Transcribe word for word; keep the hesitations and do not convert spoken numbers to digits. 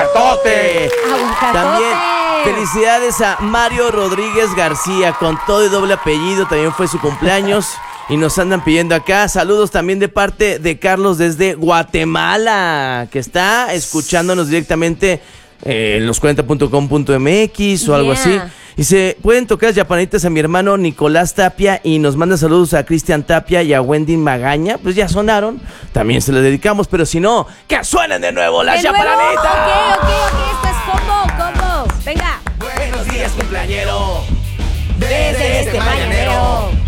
aguacatote. Aguacatote. También felicidades a Mario Rodríguez García, con todo y doble apellido, también fue su cumpleaños. Y nos andan pidiendo acá saludos también de parte de Carlos desde Guatemala, que está escuchándonos directamente eh, en los cuarenta punto com punto m x o algo Yeah. así. Y se pueden tocar las yapanitas a mi hermano Nicolás Tapia y nos manda saludos a Cristian Tapia y a Wendy Magaña. Pues ya sonaron, también se les dedicamos, pero si no, que suenen de nuevo las ¿De nuevo? yapanitas. Ok, ok, ok, esto es combo, combo. Venga. Buenos días, cumpleañero. Desde este mañanero.